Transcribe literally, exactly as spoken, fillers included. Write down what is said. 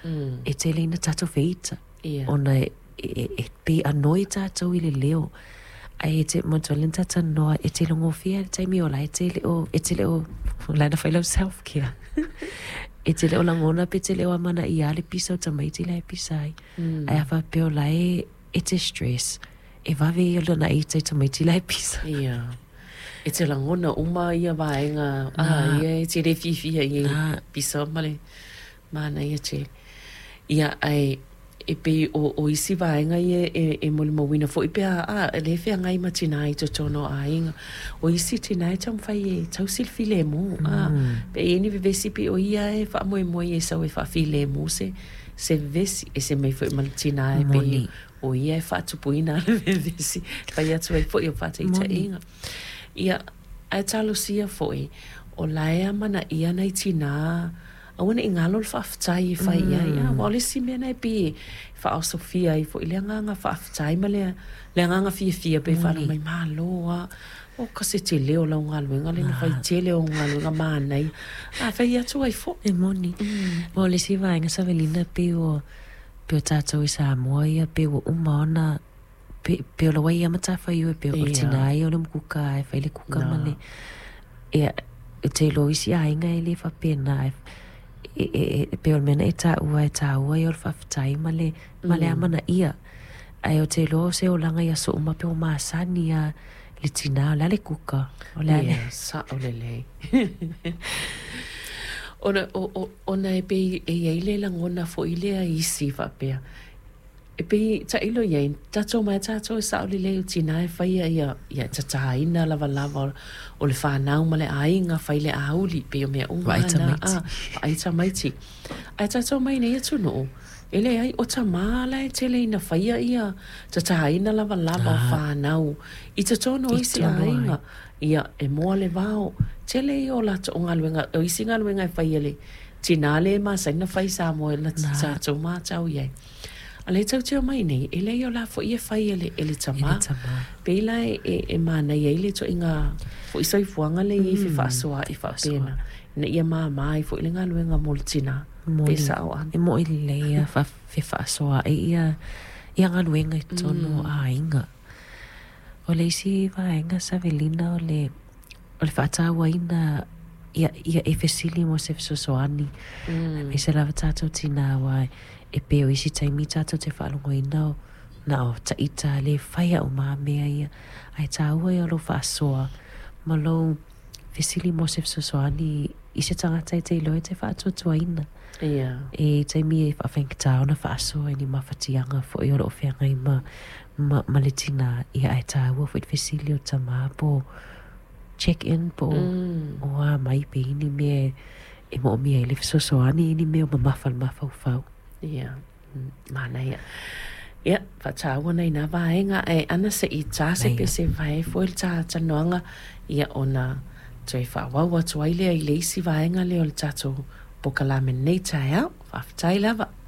e te leina tato feita. Ona e, e, e pe anoi tato i le leo. Ai e te motualin tata noa e te longo fia e taimi o la e te leo, e te leo, lana whailau self-care. E te leo langona pe te leo amana i ale pisa o tamaiti la e pisai. Ai awha peo la e, e te stress. E vawe i lana i te tamaiti la e pisa. Ia. E te langona uma ia vaenga. Ah, ia e te re fifia i pisa male. Mana ia te. Ia ai... e pe o, o isi vaenga i e, e, e mole mawina fo i pe a, a le fea ngai ma tina i to tono a inga. O isi tina i tam fai e tau silfi le mo. Mm. A, pe e ni vivesi pe o ia e fa moe moe e sau e fa fi le mo se, se vivesi e se mei fo i mal tina e pe i, o ia e fa tupuina le vivesi. Fai atu e fo i o fa te ita inga. Ia, ai talo sia fo i, o laea mana ia nei tina awana i ngalo le whaaftai i whai ia ia wale si mea nei pi wha o Sofia i fo i le nganga whaaftai ma le le nganga fia fia pe whara mai maa loa o kase te leo lau ngalo inga le na whai te leo ngalo inga maa nei a whai atu ai fo e moni wale si vaenga sa velina pe o pe o tātou i Samoa ia pe o umaona pe, pe o lawa ia mata whai ue pe o tina i o le mkuka e whai le kuka ma le e te lo isi a inga e le whapena e e e pe o mena e ta ua e ta ua i o whaftai ma le ma le amana ia ai o te lo se o langa ia so uma pe o maasani a le tina o le kuka o le ale sa o le le ona o ona e pe e e le langona fo i le a isi whapea e pe ta ilo ia tato mai tato sa o le le tina e whai ia ia tata ina lava lava o le whanau ma le ainga whai le auli pe o mea umana a aita maiti ai tato mai nei atu no ele ai o ta mala e tele ina whai ia tata ina lava lava o whanau i tato no isi ainga ia e moa le vao tele i o lato o ngaluenga o isi ngaluenga e whai le tina le ma sa ina whai sa mo e la tato ma tau iai ale tau teo mai nei, e leo la fo i e whai ele, ele tama. Pela e, e, e mana i eile to inga, fo i soi fuanga le i fi whaasoa i whaapena. Na ia maa mai fo i le ngā luenga moltina. Pesa o an. E mo i lea fi whaasoa e ia, ia ngā luenga i tono a inga. O le isi vaenga sa velina o le, o le whaatawa ina, ia, ia e fesili mo se fisosoani. Me se lava tātou tina wai. E peo isi taimi tātou te whaalongo i nao na o ta ita le whaia o maa mea ia ai tā ua i alo whaasoa ma lo fesili mo se fisosoani i se tangata i te iloe te whaatotua ina e taimi e whawhenkita ona whaasoa i ni mawhatianga fo i olo o whianga i ma, ma, ma le tina i ai tā ua fo i fesili o ta maa po check in po mm. o a mai pe ini me e mo mea i le fisosoani ini me o ma mawhal mawhau whau ia mana ia ia whataua nei nā vaenga e ana se i tā se pe se vae foil tā tanoanga ia ona toi whawau atu aile ai leisi vaenga leo le tato pokalame nei tai au whaftai lava